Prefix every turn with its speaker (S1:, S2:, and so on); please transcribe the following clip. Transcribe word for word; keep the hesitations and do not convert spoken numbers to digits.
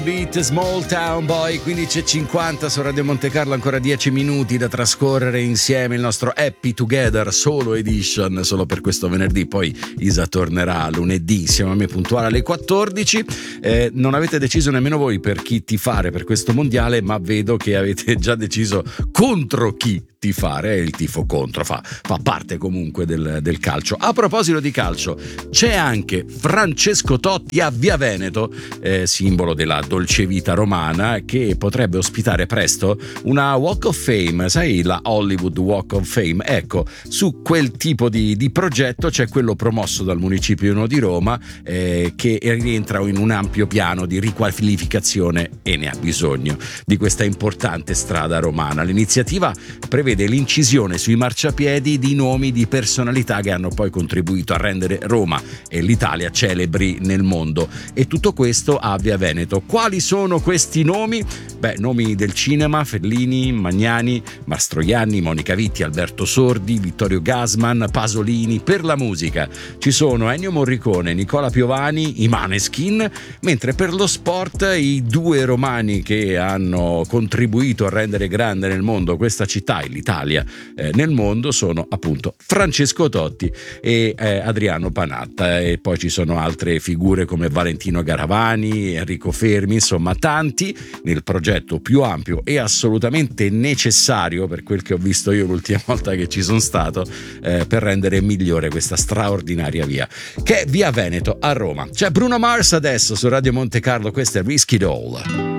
S1: Beat Small Town Boy, quindici e cinquanta su Radio Monte Carlo, ancora dieci minuti da trascorrere insieme, il nostro Happy Together solo edition, solo per questo venerdì. Poi Isa tornerà lunedì insieme a me puntuale alle quattordici. Eh, non avete deciso nemmeno voi per chi tifare per questo mondiale, ma vedo che avete già deciso contro chi tifare. Il tifo contro fa, fa parte comunque del, del calcio. A proposito di calcio, c'è anche Francesco Totti a Via Veneto, eh, simbolo della dolce vita romana, che potrebbe ospitare presto una Walk of Fame, sai, la Hollywood Walk of Fame. Ecco, su quel tipo di, di progetto c'è quello promosso dal Municipio di Roma, eh, che rientra in un ampio piano di riqualificazione, e ne ha bisogno, di questa importante strada romana. L'iniziativa prevede l'incisione sui marciapiedi di nomi di personalità che hanno poi contribuito a rendere Roma e l'Italia celebri nel mondo, e tutto questo a Via Veneto. Quali sono questi nomi? Beh, nomi del cinema: Fellini, Magnani, Mastroianni, Monica Vitti, Alberto Sordi, Vittorio Gassman, Pasolini. Per la musica ci sono Ennio Morricone, Nicola Piovani, i Maneskin, mentre per lo sport i due romani che hanno contribuito a rendere grande nel mondo questa città e l'Italia eh, nel mondo sono appunto Francesco Totti e eh, Adriano Panatta. E poi ci sono altre figure come Valentino Garavani, Enrico Fermi, insomma tanti, nel progetto più ampio e assolutamente necessario, per quel che ho visto io l'ultima volta che ci sono stato, eh, per rendere migliore questa straordinaria via che è Via Veneto a Roma. C'è Bruno Mars adesso su Radio Monte Carlo, questo è Risky Doll.